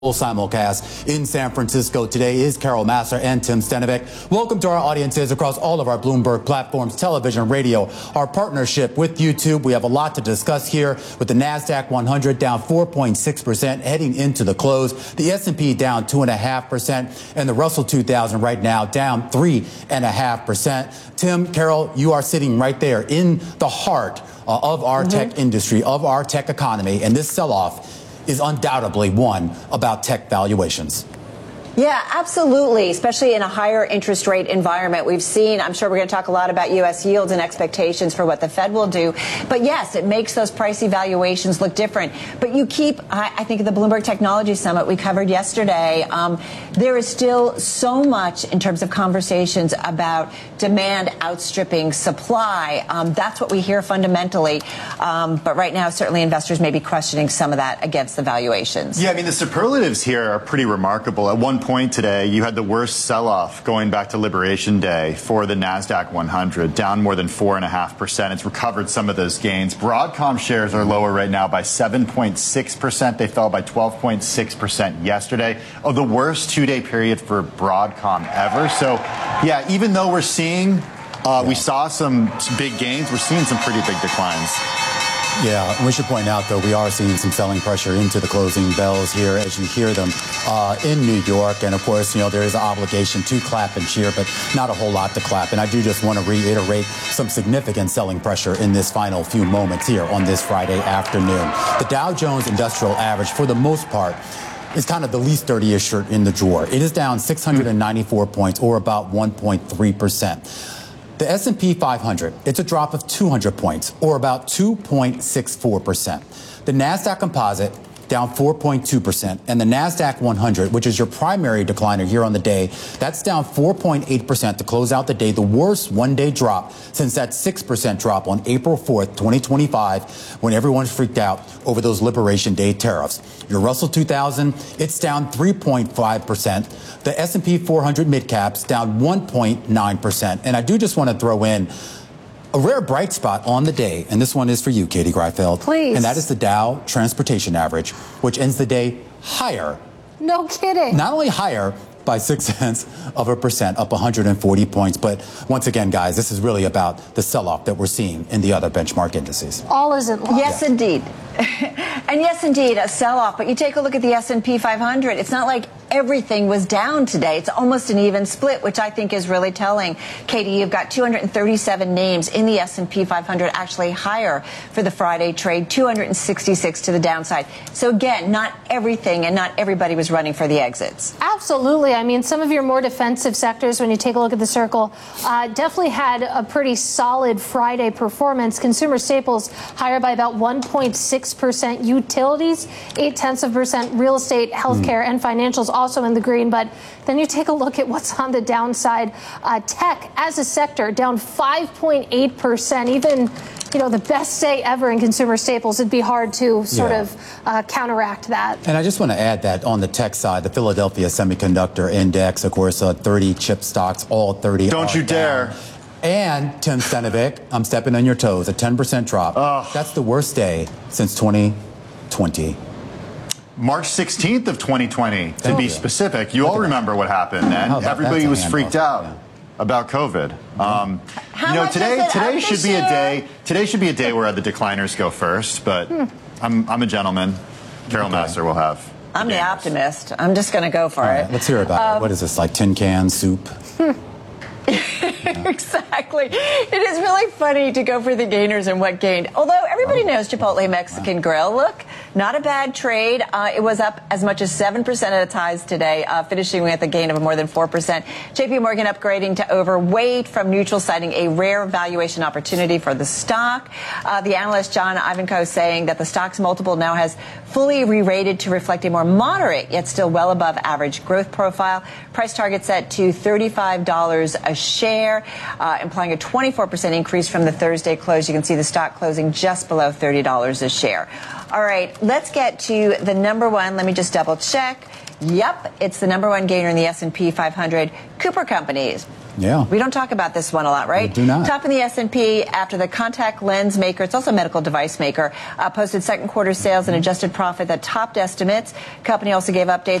Simulcast in San Francisco today is Carol Massar and Tim Stenovec. Welcome to our audiences across all of our Bloomberg platforms, television, radio, our partnership with YouTube. We have a lot to discuss here with the NASDAQ 100 down 4.6% heading into the close, the S&P down 2.5%, and the Russell 2000 right now down 3.5%. Tim, Carol, you are sitting right there in the heart of our tech industry, of our tech economy, and this sell-off is undoubtedly one about tech valuations. Yeah, absolutely, especially in a higher interest rate environment. We've seen, I'm sure we're going to talk a lot about U.S. yields and expectations for what the Fed will do. But yes, it makes those pricey valuations look different. But you keep, I think at the Bloomberg Technology Summit we covered yesterday, there is still so much in terms of conversations about demand outstripping supply. That's what we hear fundamentally. But right now, certainly investors may be questioning some of that against the valuations. Yeah, I mean, the superlatives here are pretty remarkable. At one point today, you had the worst sell-off going back to Liberation Day for the NASDAQ 100, down more than 4.5%. It's recovered some of those gains. Broadcom shares are lower right now by 7.6%. They fell by 12.6% yesterday. Oh, the worst two-day period for Broadcom ever. So, yeah, even though we're seeing, we saw some big gains, we're seeing some pretty big declines. Yeah, we should point out, though, we are seeing some selling pressure into the closing bells here as you hear them in New York. And, of course, you know, there is an obligation to clap and cheer, but not a whole lot to clap. And I do just want to reiterate some significant selling pressure in this final few moments here on this Friday afternoon. The Dow Jones Industrial Average, for the most part, is kind of the least dirtiest shirt in the drawer. It is down 694 points, or about 1.3%. The S&P 500, it's a drop of 200 points, or about 2.64%. The NASDAQ Composite, down 4.2%. And the NASDAQ 100, which is your primary decliner here on the day, that's down 4.8% to close out the day, the worst one-day drop since that 6% drop on April 4th, 2025, when everyone freaked out over those Liberation Day tariffs. Your Russell 2000, it's down 3.5%. The S&P 400 mid-caps down 1.9%. And I do just want to throw in a rare bright spot on the day, and this one is for you, Katie Greifeld. Please. And that is the Dow Transportation Average, which ends the day higher. No kidding. Not only higher by 0.6%, up 140 points. But once again, guys, this is really about the sell-off that we're seeing in the other benchmark indices. All isn't lost. Yes, indeed. And yes, indeed, a sell-off. But you take a look at the S&P 500. It's not like everything was down today. It's almost an even split, which I think is really telling. Katie, you've got 237 names in the S&P 500 actually higher for the Friday trade, 266 to the downside. So again, not everything and not everybody was running for the exits. Absolutely. I mean, some of your more defensive sectors, when you take a look at the circle, definitely had a pretty solid Friday performance. Consumer staples higher by about 1.6%. Utilities, 0.8%. Real estate, healthcare, and financials also in the green. But then you take a look at what's on the downside. Tech as a sector down 5.8%. Even, you know, the best day ever in consumer staples, it'd be hard to sort of counteract that. And I just want to add that on the tech side, the Philadelphia Semiconductor Index, of course, 30 chip stocks, all 30 Don't you dare. Down. And Tim Stenovec, I'm stepping on your toes, a 10% drop. That's the worst day since 2020. March 16th of 2020, to be specific. You all remember what happened then. Everybody was freaked out about COVID. You know, today should be a day. Today should be a day where the decliners go first. But I'm a gentleman. Carol Massar will have. I'm the optimist. I'm just going to go for it. Let's hear about it. What is this, like tin can soup? Exactly. It is really funny to go for the gainers and what gained. Although everybody knows Chipotle Mexican Grill. Look, not a bad trade. It was up as much as 7% at its highs today, finishing with a gain of more than 4%. JP Morgan upgrading to overweight from neutral, citing a rare valuation opportunity for the stock. The analyst John Ivankoe saying that the stock's multiple now has fully re-rated to reflect a more moderate, yet still well above average growth profile. Price target set to $35 a share, implying a 24% increase from the Thursday close. You can see the stock closing just below $30 a share. All right, let's get to the number one. Let me just double check. Yep, it's the number one gainer in the S&P 500, Cooper Companies. Yeah. We don't talk about this one a lot, right? We do not. Top in the S&P after the contact lens maker, it's also a medical device maker, posted second quarter sales and adjusted profit that topped estimates. Company also gave updates